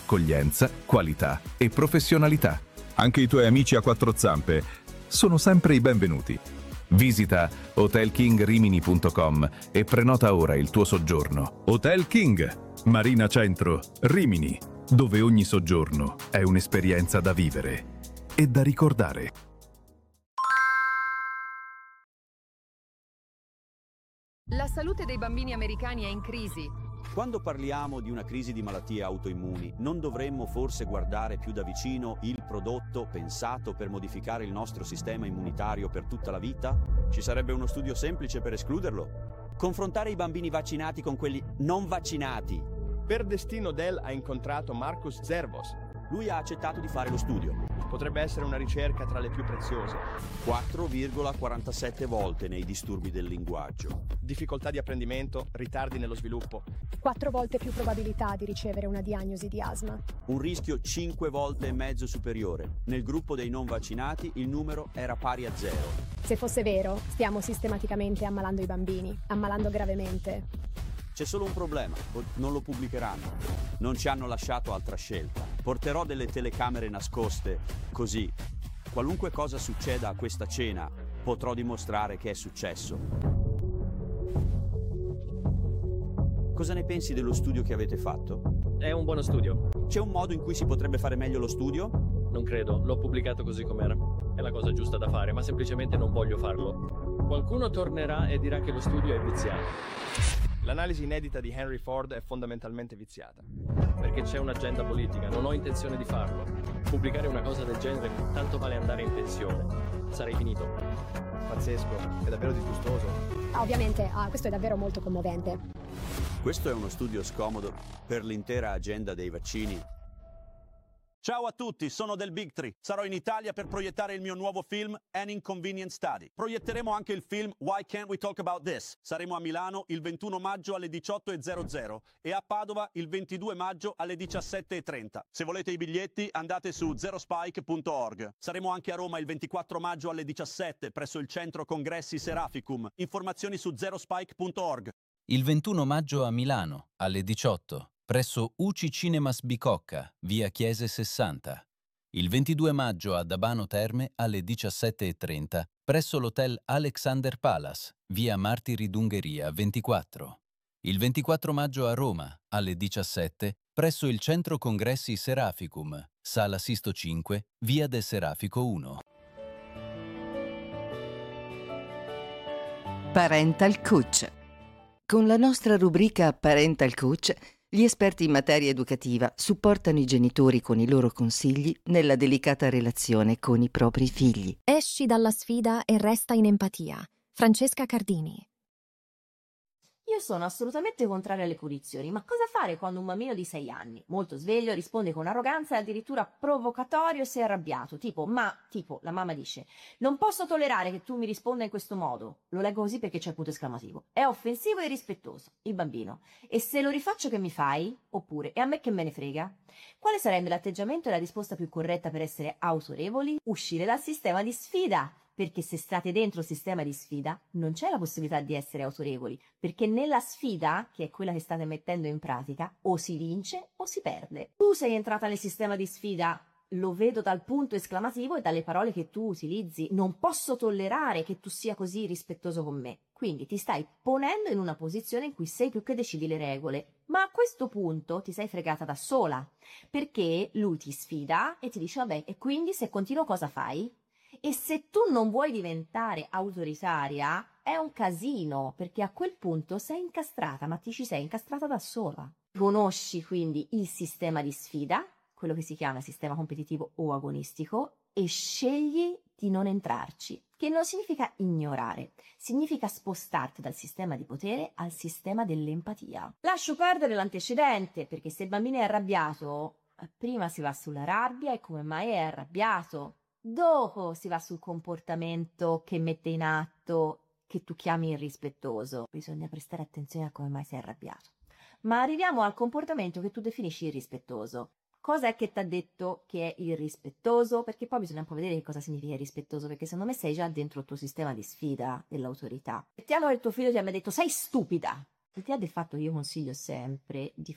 accoglienza, qualità e professionalità. Anche i tuoi amici a quattro zampe sono sempre i benvenuti. Visita hotelkingrimini.com e prenota ora il tuo soggiorno. Hotel King, Marina Centro, Rimini, dove ogni soggiorno è un'esperienza da vivere e da ricordare. La salute dei bambini americani è in crisi. Quando parliamo di una crisi di malattie autoimmuni, non dovremmo forse guardare più da vicino il prodotto pensato per modificare il nostro sistema immunitario per tutta la vita? Ci sarebbe uno studio semplice per escluderlo? Confrontare i bambini vaccinati con quelli non vaccinati. Per destino Dell ha incontrato Marcus Zervos. Lui ha accettato di fare lo studio. Potrebbe essere una ricerca tra le più preziose. 4,47 volte nei disturbi del linguaggio. Difficoltà di apprendimento, ritardi nello sviluppo. 4 volte più probabilità di ricevere una diagnosi di asma. Un rischio 5 volte e mezzo superiore. Nel gruppo dei non vaccinati il numero era pari a 0. Se fosse vero, stiamo sistematicamente ammalando i bambini, ammalando gravemente. C'è solo un problema, non lo pubblicheranno. Non ci hanno lasciato altra scelta. Porterò delle telecamere nascoste, così, qualunque cosa succeda a questa cena, potrò dimostrare che è successo. Cosa ne pensi dello studio che avete fatto? È un buono studio. C'è un modo in cui si potrebbe fare meglio lo studio? Non credo, l'ho pubblicato così com'era. È la cosa giusta da fare, ma semplicemente non voglio farlo. Qualcuno tornerà e dirà che lo studio è viziato. L'analisi inedita di Henry Ford è fondamentalmente viziata. Perché c'è un'agenda politica, non ho intenzione di farlo. Pubblicare una cosa del genere tanto vale andare in pensione. Sarei finito. Pazzesco, è davvero disgustoso. Ovviamente, questo è davvero molto commovente. Questo è uno studio scomodo per l'intera agenda dei vaccini. Ciao a tutti, sono del Big Tree. Sarò in Italia per proiettare il mio nuovo film An Inconvenient Study. Proietteremo anche il film Why Can't We Talk About This? Saremo a Milano il 21 maggio alle 18:00 e a Padova il 22 maggio alle 17:30. Se volete i biglietti andate su zerospike.org. Saremo anche a Roma il 24 maggio alle 17 presso il centro congressi Seraficum. Informazioni su zerospike.org. Il 21 maggio a Milano alle 18 presso UCI Cinemas Bicocca, via Chiese 60. Il 22 maggio a Dabano Terme alle 17:30 presso l'hotel Alexander Palace, via Martiri d'Ungheria 24. Il 24 maggio a Roma alle 17 presso il centro congressi Seraficum, sala Sisto 5, via del Serafico 1. Parental Coach. Con la nostra rubrica Parental Coach, gli esperti in materia educativa supportano i genitori con i loro consigli nella delicata relazione con i propri figli. Esci dalla sfida e resta in empatia. Francesca Cardini. Io sono assolutamente contraria alle punizioni, ma cosa fare quando un bambino di 6 anni, molto sveglio, risponde con arroganza e addirittura provocatorio se è arrabbiato? Tipo, la mamma dice, non posso tollerare che tu mi risponda in questo modo. Lo leggo così perché c'è il punto esclamativo. È offensivo e irrispettoso. Il bambino. E se lo rifaccio che mi fai? Oppure, e a me che me ne frega? Quale sarebbe l'atteggiamento e la risposta più corretta per essere autorevoli? Uscire dal sistema di sfida. Perché se state dentro il sistema di sfida non c'è la possibilità di essere autorevoli, perché nella sfida, che è quella che state mettendo in pratica, o si vince o si perde. Tu sei entrata nel sistema di sfida, lo vedo dal punto esclamativo e dalle parole che tu utilizzi, non posso tollerare che tu sia così rispettoso con me. Quindi ti stai ponendo in una posizione in cui sei tu che decidi le regole, ma a questo punto ti sei fregata da sola, perché lui ti sfida e ti dice vabbè, e quindi se continuo cosa fai? E se tu non vuoi diventare autoritaria è un casino, perché a quel punto sei incastrata, ma ti ci sei incastrata da sola. Conosci quindi il sistema di sfida, quello che si chiama sistema competitivo o agonistico, e scegli di non entrarci, che non significa ignorare, significa spostarti dal sistema di potere al sistema dell'empatia. Lascio perdere l'antecedente, perché se il bambino è arrabbiato, prima si va sulla rabbia e come mai è arrabbiato. Dopo si va sul comportamento che mette in atto, che tu chiami irrispettoso. Bisogna prestare attenzione a come mai sei arrabbiato. Ma arriviamo al comportamento che tu definisci irrispettoso. Cosa è che ti ha detto che è irrispettoso? Perché poi bisogna un po' vedere che cosa significa irrispettoso, perché secondo me sei già dentro il tuo sistema di sfida dell'autorità. Mettiamo che tuo figlio ti abbia detto sei stupida. Il fatto io consiglio sempre di